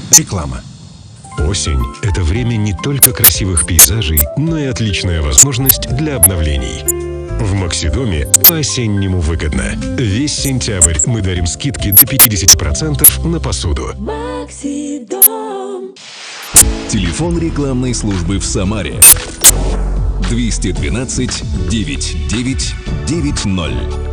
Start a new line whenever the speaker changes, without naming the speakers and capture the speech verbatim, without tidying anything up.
Реклама. Осень – это время не только красивых пейзажей, но и отличная возможность для обновлений. В Максидоме по-осеннему выгодно. Весь сентябрь мы дарим скидки до пятьдесят процентов на посуду.
Максидом.
Телефон рекламной службы в Самаре. двести двенадцать девятьсот девять девять ноль.